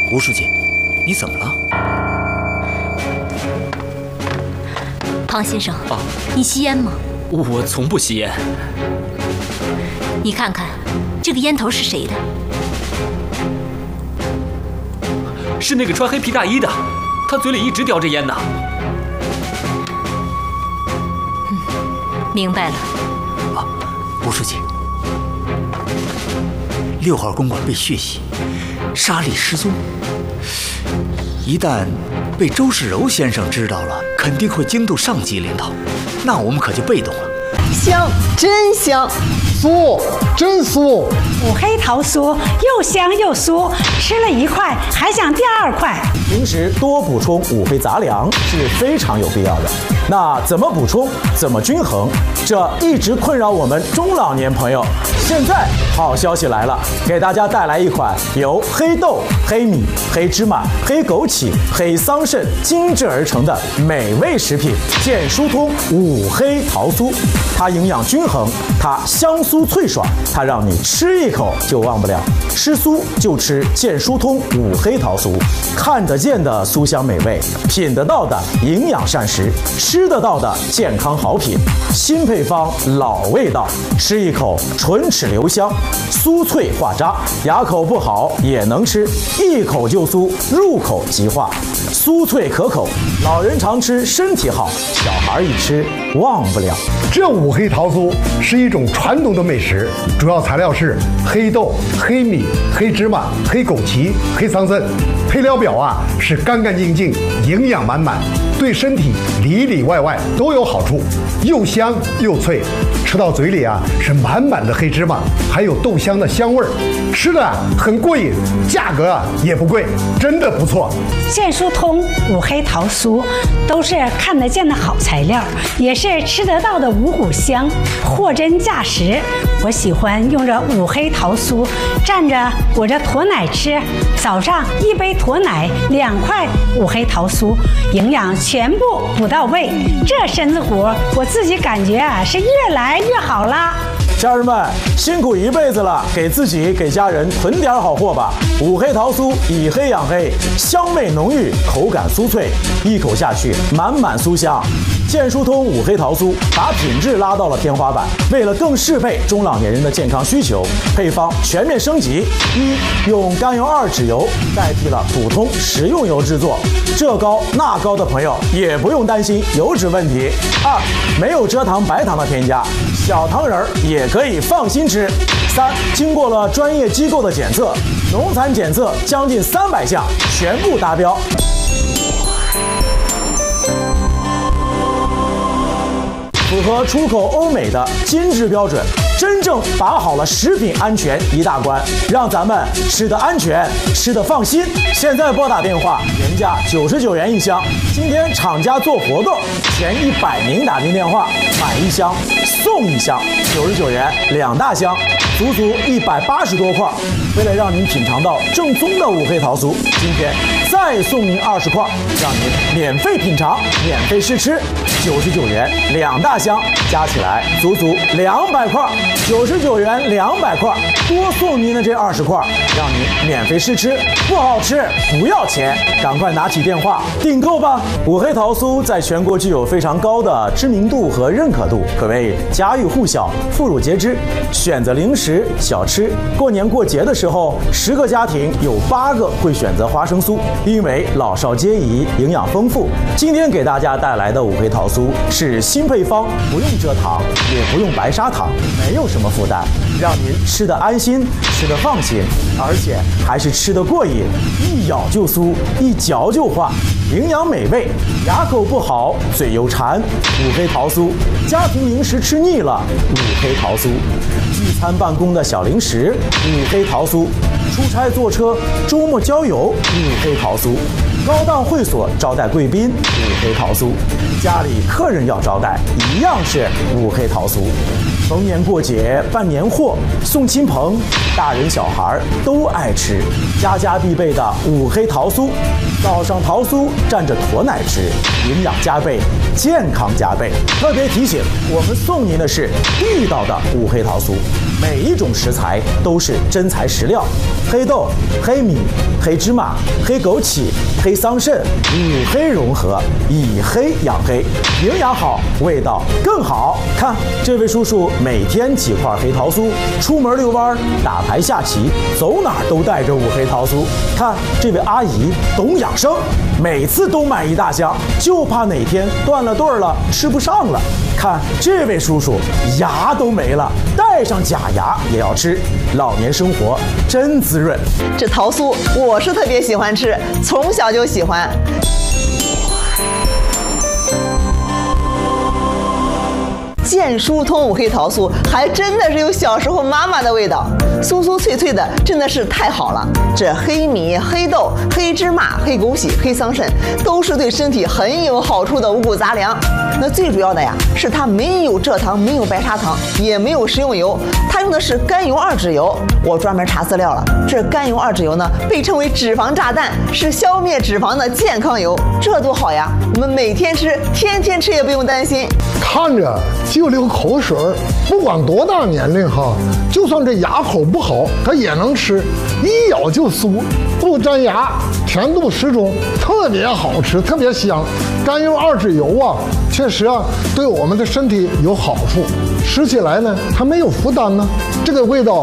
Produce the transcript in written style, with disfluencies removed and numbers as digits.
吴书记，你怎么了？ 庞先生，你吸烟吗？ 我从不吸烟。 你看看，这个烟头是谁的？ 是那个穿黑皮大衣的，他嘴里一直叼着烟呢。 明白了。 吴书记，6号公馆被血洗，沙莉失踪。一旦被周世柔先生知道了，肯定会惊动上级领导，那我们可就被动了。 香，真香！ 酥，真酥！ 五黑桃酥又香又酥，吃了1块还想第2块。 平时多补充五黑杂粮是非常有必要的。那怎么补充，怎么均衡，这一直困扰我们中老年朋友。现在好消息来了，给大家带来一款由黑豆、黑米、黑芝麻、黑枸杞、黑桑葚精制而成的美味食品——健疏通五黑桃酥。它营养均衡，它香酥脆爽，它让你吃一口就忘不了。吃酥就吃健疏通五黑桃酥，看得见的酥香美味，品得到的营养膳食，吃得到的健康好品。新配方，老味道，吃一口唇齿留香，酥脆化渣，牙口不好也能吃，一口就酥，入口即化，酥脆可口。老人常吃身体好，小孩一吃忘不了。 这五黑桃酥是一种传统的美食，主要材料是黑豆、黑米、黑芝麻、黑枸杞、黑桑葚。配料表是干干净净，营养满满，对身体里里外外都有好处，又香又脆，吃到嘴里是满满的黑芝麻，还有豆香的香味儿，吃的很过瘾，价格也不贵，真的不错。 健疏通五黑桃酥都是看得见的好材料，也是吃得到的五谷香，货真价实。我喜欢用这五黑桃酥蘸着裹着驼奶吃，早上1杯驼奶，2块五黑桃酥，营养全部补到位。这身子骨我自己感觉是越来越好啦。 家人们辛苦一辈子了，给自己给家人囤点好货吧。五黑桃酥以黑养黑，香味浓郁，口感酥脆，一口下去满满酥香。健疏通五黑桃酥把品质拉到了天花板，为了更适配中老年人的健康需求，配方全面升级：一，用甘油2脂油代替了普通食用油制作，这高那高的朋友也不用担心油脂问题；二，没有蔗糖白糖的添加，小糖人也可以放心吃；三，经过了专业机构的检测，农残检测将近300项全部达标。符合出口欧美的金质标准，真正把好了食品安全一大关，让咱们吃得安全，吃得放心。现在拨打电话，原价99元一箱，今天厂家做活动，前100名打进电话买1箱送1箱，99元2大箱，足足180多块。为了让您品尝到正宗的五黑桃酥，今天再送您20块，让您免费品尝，免费试吃，99元2大箱，加起来足足200块，99元200块，多送您的这20块，让您免费试吃，不好吃不要钱，赶快拿起电话订购吧！五黑桃酥在全国具有非常高的知名度和认可度，可谓家喻户晓、妇孺皆知。选择零食小吃，过年过节的时候，10个家庭有8个会选择花生酥，因为老少皆宜，营养丰富。今天给大家带来的五黑桃酥是新配方，不用蔗糖，也不用白砂糖，没有什么负担，让您吃得安心，吃得放心，而且还是吃得过瘾，一咬就酥，一嚼就化，营养美味，牙口不好，嘴又馋，五黑桃酥，家庭零食吃腻了，五黑桃酥，聚餐办公的小零食，五黑桃酥，出差坐车，周末郊游，五黑桃酥，高档会所招待贵宾，五黑桃酥，家里客人要招待，一样是五黑桃酥。逢年过节办年货，送亲朋，大人小孩都爱吃，家家必备的五黑桃酥。早上桃酥蘸着驼奶吃，营养加倍，健康加倍。特别提醒，我们送您的是地道的五黑桃酥， 每一种食材都是真材实料，黑豆、黑米、黑芝麻、黑枸杞、黑桑葚，五黑融合，以黑养黑，营养好，味道更好。看这位叔叔每天几块黑桃酥，出门遛弯、打牌下棋，走哪儿都带着五黑桃酥。看这位阿姨懂养生，每次都买一大箱，就怕哪天断了顿了吃不上了。看这位叔叔牙都没了，带上假牙也要吃，老年生活真滋润。 这桃酥我是特别喜欢吃，从小就喜欢。健疏通五黑桃酥还真的是有小时候妈妈的味道，酥酥脆脆的，真的是太好了。这黑米、黑豆、黑芝麻、黑枸杞、黑桑葚都是对身体很有好处的五谷杂粮。那最主要的呀，是它没有蔗糖，没有白砂糖，也没有食用油，它用的是甘油二酯油。我专门查资料了，这甘油二酯油呢，被称为脂肪炸弹，是消灭脂肪的健康油，这多好呀！我们每天吃，天天吃也不用担心。 看着就流口水，不管多大年龄哈，就算这牙口不好，他也能吃，一咬就酥，不粘牙，甜度适中，特别好吃，特别香。甘油二酯油啊，确实啊，对我们的身体有好处，吃起来呢，它没有负担呢，这个味道